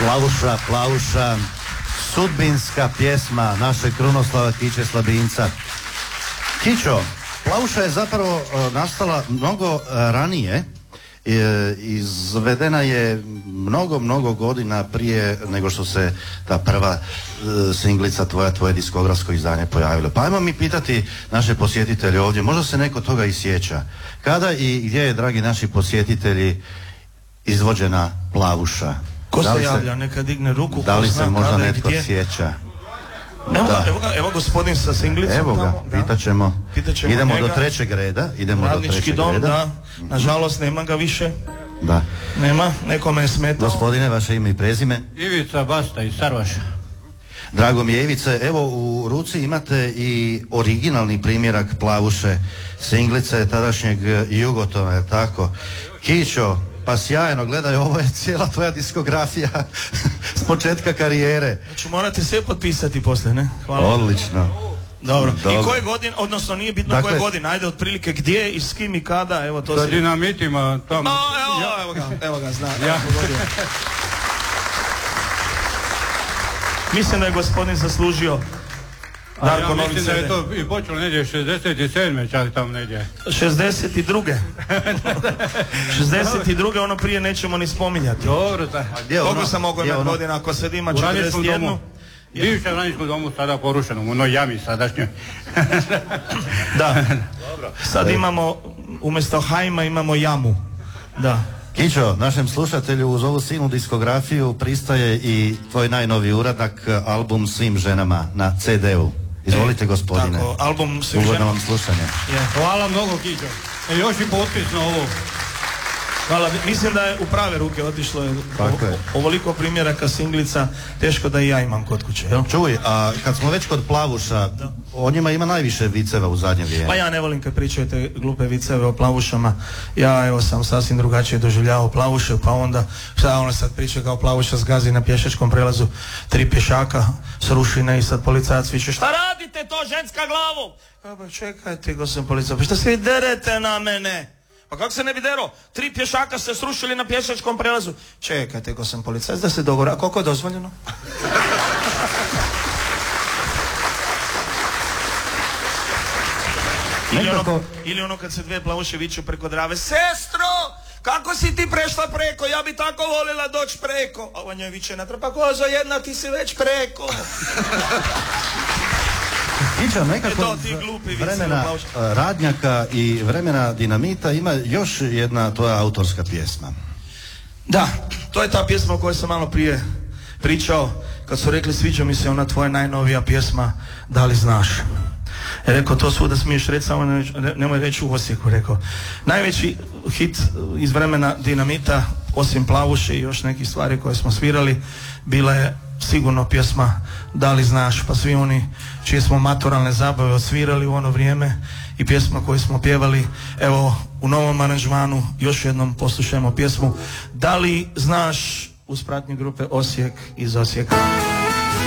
Plavuša, sudbinska pjesma našeg Krunoslava Kiće Slabinca. Kićo, Plavuša je zapravo nastala mnogo ranije, izvedena je mnogo godina prije nego što se ta prva singlica tvoje diskografsko izdanje pojavilo. Pa ajmo mi pitati naše posjetitelje ovdje, možda se neko toga i sjeća. Kada i gdje je, dragi naši posjetitelji, izvođena Plavuša? Ko se javlja, neka digne ruku. Da li se možda netko sjeća? Evo gospodin sa singlicom. Evo ga, pitat ćemo. Idemo njega. Do trećeg reda. Radnički dom, da. Nažalost, nema ga više. Da. Nema, nekome je smetao. Gospodine, vaše ime i prezime? Ivica Basta iz Sarvaša. Drago mi je, Ivice. Evo, u ruci imate i originalni primjerak Plavuše, singlice tadašnjeg Jugotona, je tako? Kićo, pa sjajno, gledaj, ovo je cijela tvoja diskografija s početka karijere. Znači morate sve potpisati poslije, ne? Hvala. Odlično. Dobro. I koje godine, odnosno nije bitno koje godine, ajde otprilike gdje i s kim i kada, evo to se... Sa dinamitima tamo. Evo ga, znam. Mislim da je gospodin zaslužio Darko Novi CD. Mislim da je to i počelo negdje 67. čak tamo negdje. 62. 62. ono prije nećemo ni spominjati. Dobro, koliko sam mogao imati godina ako sad ima 41? Bivše u Radničkom domu, sada porušenom, u onoj jami sadašnjoj. Da. Sad imamo, umjesto hajma imamo jamu. Da. Kićo, našem slušatelju uz ovu silnu diskografiju pristaje i tvoj najnoviji uradak, album Svim ženama na CD-u. Izvolite, gospodine. Tako, album Svim ženama. Ugodno vam slušanje. Hvala mnogo, Kićo. Još i potpis na ovo. Hvala, mislim da je u prave ruke otišlo ovoliko primjeraka singlica, teško da i ja imam kod kuće, jel? Čuj, a kad smo već kod Plavuša, o njima ima najviše viceva u zadnje vrijeme. Pa ja ne volim kad pričaju te glupe viceve o Plavušama. Ja evo sam sasvim drugačije doživljavao Plavuše, pa onda šta ona sad priča kao Plavuša zgazi na pješačkom prelazu 3 pješaka s rušine i sad policajac viče: šta radite to, ženska glavu? Pa čekajte, gospodin policajac, pa šta se vi derete na mene? Pa kako se ne bi dero? 3 pješaka se srušili na pješačkom prelazu. Čekajte, ko sam policajac, da se dogovori. A koliko je dozvoljeno? Ili ono kad se dvije plavuše viču preko Drave: sestro, kako si ti prešla preko? Ja bi tako volila doći preko. A on njoj viče natrag: pa kozo jedna, ti si već preko. Kića, nekako vremena Radnjaka i vremena Dinamita ima još jedna tvoja autorska pjesma. Da, to je ta pjesma o kojoj sam malo prije pričao, kad su rekli sviđa mi se ona tvoja najnovija pjesma Da li znaš. Rekao, to svuda smiješ reći, samo nemoj reći u Osijeku, rekao. Najveći hit iz vremena Dinamita, osim Plavuše i još nekih stvari koje smo svirali, bila je sigurno pjesma Da li znaš, pa svi oni čije smo maturalne zabave odsvirali u ono vrijeme i pjesma koju smo pjevali, evo u novom aranžmanu još jednom poslušajmo pjesmu Da li znaš uz pratnju grupe Osijek iz Osijeka.